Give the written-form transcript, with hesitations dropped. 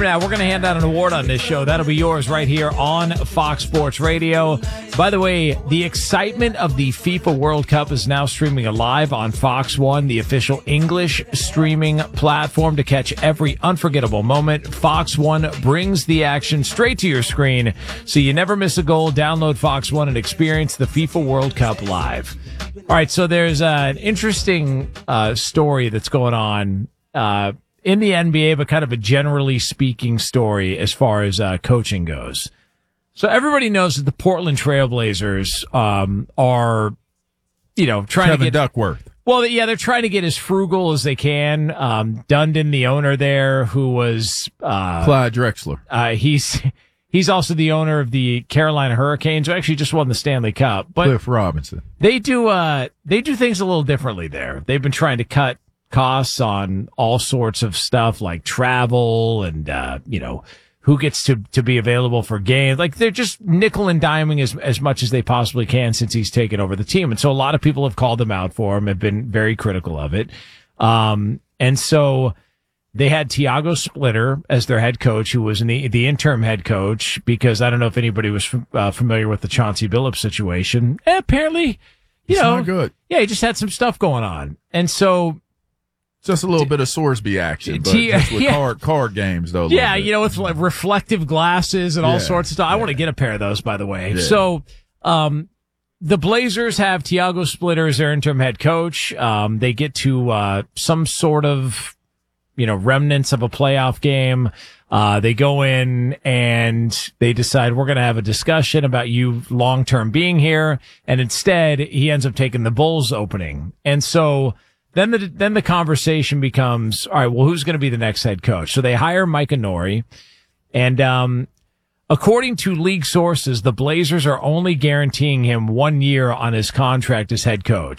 Now, we're going to hand out an award on this show. That'll be yours right here on Fox Sports Radio. By the way, the excitement of the FIFA World Cup is now streaming live on Fox One, the official English streaming platform. To catch every unforgettable moment, Fox One brings the action straight to your screen, so you never miss a goal. Download Fox One and experience the FIFA World Cup live. All right, so there's an interesting story that's going on in the NBA, but kind of a generally speaking story as far as coaching goes. So everybody knows that the Portland Trailblazers are, trying Kevin to get Duckworth. Well, yeah, they're trying to get as frugal as they can. Dundon, the owner there, who was Clyde Drexler. He's also the owner of the Carolina Hurricanes, who actually just won the Stanley Cup. But Cliff Robinson. They do things a little differently there. They've been trying to cut costs on all sorts of stuff like travel and, who gets to be available for games. Like, they're just nickel and diming as much as they possibly can since he's taken over the team. And so a lot of people have called him out for him, have been very critical of it. And so they had Tiago Splitter as their head coach, who was the interim head coach, because I don't know if anybody was familiar with the Chauncey Billups situation. Apparently, It's not good. Yeah, he just had some stuff going on. And so, just a little bit of Sorsby action, but just with card games, though. Yeah, with like reflective glasses and all sorts of stuff. I want to get a pair of those, by the way. Yeah. So, the Blazers have Tiago Splitter as their interim head coach. They get to some sort of, remnants of a playoff game. They go in and they decide, we're going to have a discussion about you long-term being here. And instead, he ends up taking the Bulls opening. And so then the conversation becomes, all right, well, who's going to be the next head coach? So they hire Micah Nori. And according to league sources, the Blazers are only guaranteeing him 1 year on his contract as head coach.